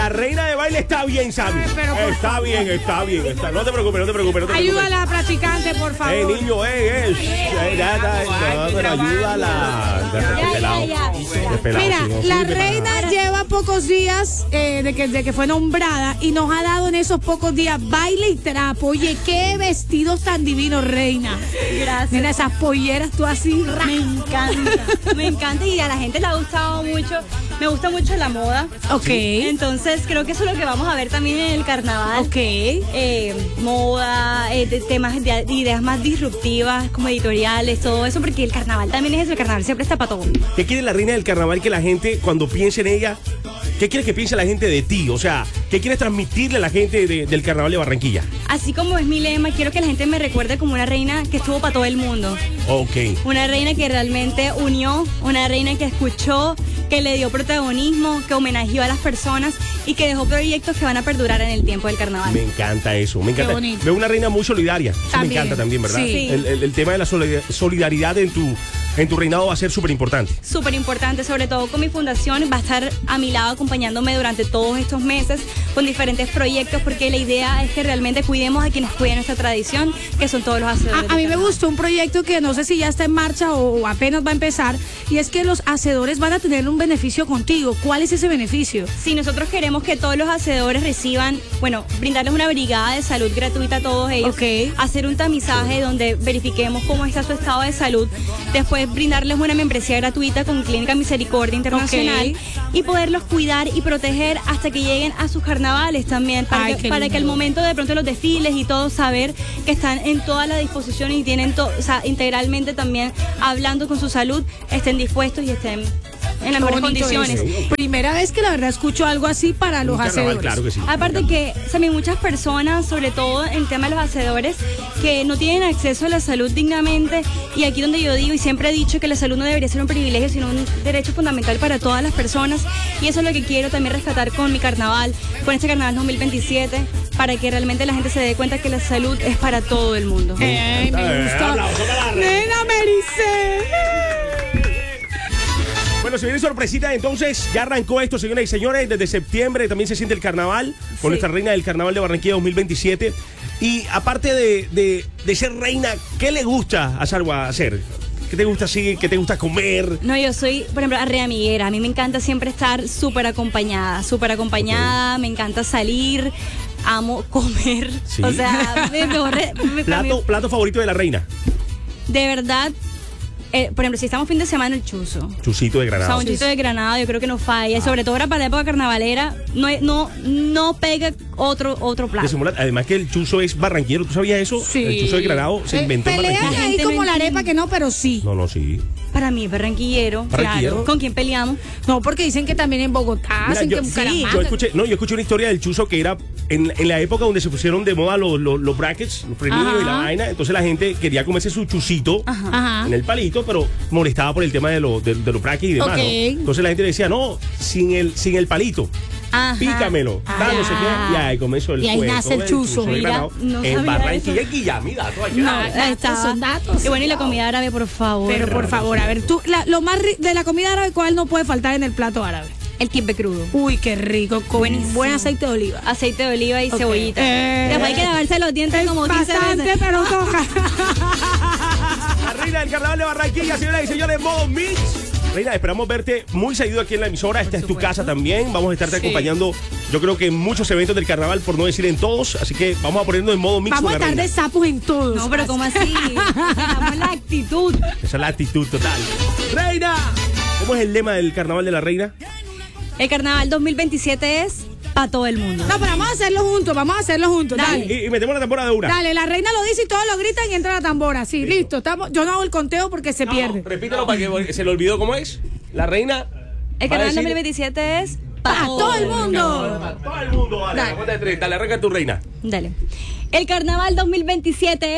la reina de baile está bien, Sammy. Está bien. No te preocupes. Ayúdala a practicante, por favor. Niño, pero ayúdala. Mira, la reina lleva pocos días de que fue nombrada y nos ha dado en esos pocos días baile y trapo. Oye, qué vestidos tan divinos, reina. Gracias. Mira esas polleras, tú así. Me encanta y a la gente le ha gustado mucho. Me gusta mucho la moda. Ok. Entonces creo que eso es lo que vamos a ver también en el carnaval. Ok. Moda, temas de ideas más disruptivas, como editoriales, todo eso, porque el carnaval también es eso, el carnaval siempre está para todo. ¿Qué quiere la reina del carnaval que la gente, cuando piense en ella, qué quiere que piense la gente de ti? O sea, ¿qué quieres transmitirle a la gente del carnaval de Barranquilla? Así como es mi lema, quiero que la gente me recuerde como una reina que estuvo para todo el mundo. Ok. Una reina que realmente unió, una reina que escuchó, que le dio protagonismo, que homenajeó a las personas y que dejó proyectos que van a perdurar en el tiempo del carnaval. Me encanta eso, me encanta. Veo una reina muy solidaria, eso me encanta también, ¿verdad? Sí. El tema de la solidaridad en tu reinado va a ser súper importante. Súper importante, sobre todo con mi fundación, va a estar a mi lado acompañándome durante todos estos meses con diferentes proyectos, porque la idea es que realmente cuidemos a quienes cuiden nuestra tradición, que son todos los hacedores. A mí me gustó un proyecto que no sé si ya está en marcha o apenas va a empezar, y es que los hacedores van a tener un beneficio contigo. ¿Cuál es ese beneficio? Sí, nosotros queremos que todos los hacedores reciban, brindarles una brigada de salud gratuita a todos ellos. Ok. Hacer un tamizaje donde verifiquemos cómo está su estado de salud. Después brindarles una membresía gratuita con Clínica Misericordia Internacional y poderlos cuidar y proteger hasta que lleguen a sus carnavales también, para que al momento de pronto los desfiles y todo, saber que están en toda la disposición y tienen integralmente también hablando con su salud, estén dispuestos y estén en las mejores condiciones. Primera vez que la verdad escucho algo así para los hacedores. Claro que sí. Aparte que también muchas personas, sobre todo en el tema de los hacedores, que no tienen acceso a la salud dignamente, y aquí donde yo digo y siempre he dicho que la salud no debería ser un privilegio, sino un derecho fundamental para todas las personas, y eso es lo que quiero también rescatar con mi carnaval, con este carnaval 2027, para que realmente la gente se dé cuenta que la salud es para todo el mundo. Me gusta. Nena Mericé. Bueno, se viene sorpresita, entonces ya arrancó esto, señoras y señores, desde septiembre también se siente el carnaval, con nuestra reina del carnaval de Barranquilla 2027. Y aparte de ser reina, ¿qué le gusta a Salwa hacer? ¿Qué te gusta así? ¿Qué te gusta comer? No, yo soy, por ejemplo, arreamiguera. A mí me encanta siempre estar súper acompañada. Okay. Me encanta salir, amo comer. ¿Sí? O sea, ¿Plato favorito de la reina? De verdad, por ejemplo, si estamos fin de semana, el chuzo. Chusito de Granada. O sea, un chusito de Granada, yo creo que no falla. Sobre todo ahora para la época carnavalera, no pega otro plato. Además que el chuzo es barranquero, ¿tú sabías eso? Sí. El chuzo de Granada se inventó en Barranquilla. Pelean ahí como la arepa que no, pero sí. No, sí. Para mí es barranquillero. Claro. ¿Con quién peleamos? No, porque dicen que también en Bogotá, mira, yo escuché una historia del chuzo que era en la época donde se pusieron de moda los brackets, los frenillos y la vaina. Entonces la gente quería comerse su chusito en el palito, pero molestaba por el tema de los brackets y demás. Okay. ¿No? Entonces la gente le decía, no, sin el palito. Pícamelo, no sé qué, y ahí comenzó el y ahí nace el chuzo. Mira, en Barranquilla y Guillami, datos allá. Son datos. Y bueno, y la comida árabe, por favor. Pero por favor, a ver, tú, lo más de la comida árabe, ¿cuál no puede faltar en el plato árabe? El kibbeh crudo. Uy, qué rico, con buen aceite de oliva. Aceite de oliva y cebollita. Después hay que lavarse los dientes como 15 veces. Pero toca. La reina del carnaval de Barranquilla, señoras y señores, modo mix. Reina, esperamos verte muy seguido aquí en la emisora. Esta es tu casa también. Vamos a estarte acompañando, yo creo que en muchos eventos del carnaval, por no decir en todos. Así que vamos a ponernos en modo mix. Vamos a estar de sapos en todos. No, pero ¿cómo así? Tenemos la actitud. Esa es la actitud total. Reina, ¿cómo es el lema del carnaval de la reina? El carnaval 2027 es para todo el mundo. No, pero vamos a hacerlo juntos. Dale. Y metemos la tambora de una. Dale, la reina lo dice y todos lo gritan y entra la tambora. Sí, listo. Yo no hago el conteo porque se pierde. Repítelo para que se le olvidó cómo es. La reina. El carnaval 2027 es para todo el mundo. Para todo el mundo, vale. Dale, arranca tu reina. Dale. El carnaval 2027